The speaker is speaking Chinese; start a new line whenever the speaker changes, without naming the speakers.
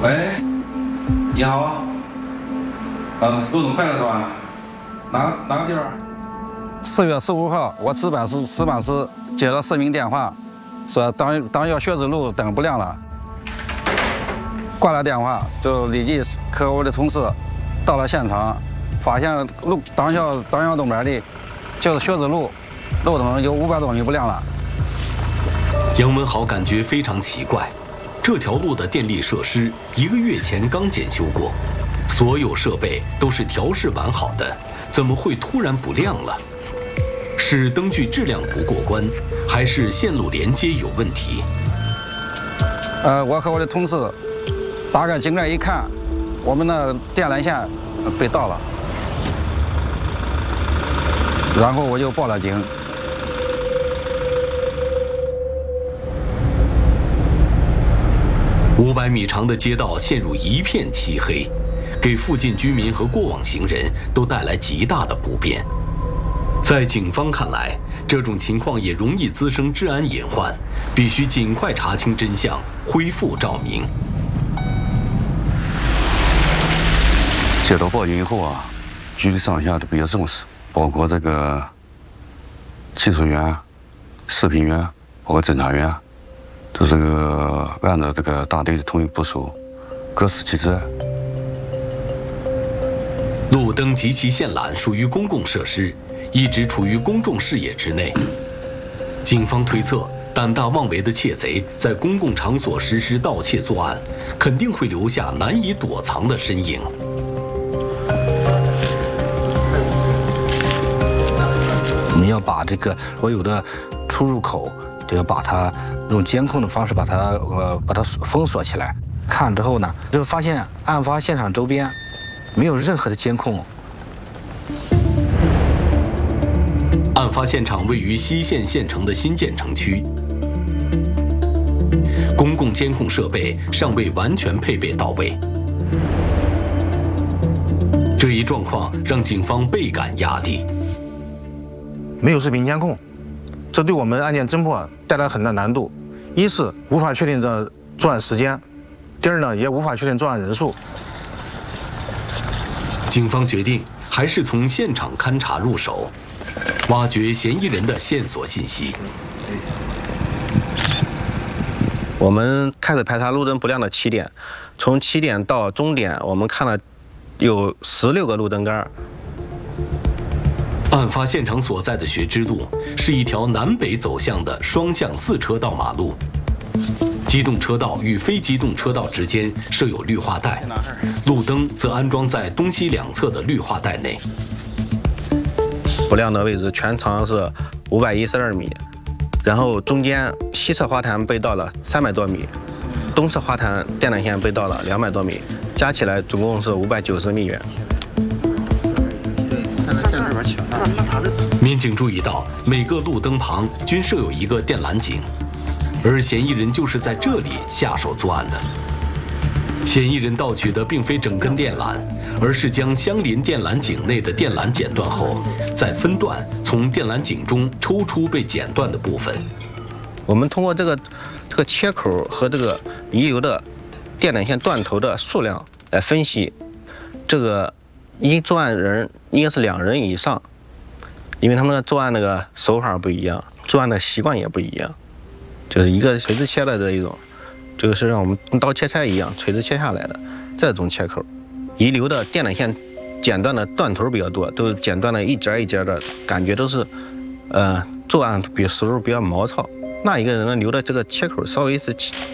喂，你好，陆总快乐是吧？哪个地方？4月15号，我值班时接到市民电话，说党校学子路灯不亮了。挂了电话，就立即和我的同事到了现场，发现党校东边的就是学子路灯有500多米不亮了。
杨文豪感觉非常奇怪，这条路的电力设施1个月前刚检修过，所有设备都是调试完好的，怎么会突然不亮了？是灯具质量不过关，还是线路连接有问题？
我和我的同事打开井盖一看，我们的电缆线被盗了，然后我就报了警。
500米长的街道陷入一片漆黑，给附近居民和过往行人都带来极大的不便。在警方看来，这种情况也容易滋生治安隐患，必须尽快查清真相，恢复照明。
接到报警以后啊，局里上下都比较重视，包括这个技术员、视频员，包括侦查员，都是按照这个大队的统一部署，各司其职。
路灯及其线缆属于公共设施，一直处于公众视野之内。警方推测，胆大妄为的窃贼在公共场所实施盗窃作案，肯定会留下难以躲藏的身影。
我们要把这个所有的出入口都要把它用监控的方式把它封锁起来。看之后呢，就发现案发现场周边没有任何的监控。
案发现场位于西县县城的新建成区，公共监控设备尚未完全配备到位。这一状况让警方倍感压力。
没有视频监控，这对我们案件侦破带来很大难度。一是无法确定这作案时间，第二呢，也无法确定作案人数。
警方决定还是从现场勘查入手，挖掘嫌疑人的线索信息。
我们开始排查路灯不亮的起点，从起点到终点，我们看了有16个路灯杆。
案发现场所在的学知路是一条南北走向的双向4车道马路，机动车道与非机动车道之间设有绿化带，路灯则安装在东西两侧的绿化带内。
不亮的位置全长是512米，然后中间西侧花坛被盗了300多米，东侧花坛电缆线被盗了200多米，加起来总共是590米远。
民警注意到，每个路灯旁均设有一个电缆井，而嫌疑人就是在这里下手作案的。嫌疑人盗取的并非整根电缆，而是将相邻电缆井内的电缆剪断后，再分段从电缆井中抽出被剪断的部分。
我们通过这个切口和这个遗留的电缆线断头的数量来分析，这个作案人应该是2人以上，因为他们的作案那个手法不一样，作案的习惯也不一样，就是一个垂直切的这一种，这个是让我们跟刀切菜一样垂直切下来的这种切口，遗留的电缆线剪断的断头比较多，都剪断了一节一节的，感觉都是作案时候比较毛糙。那一个人留的这个切口稍微是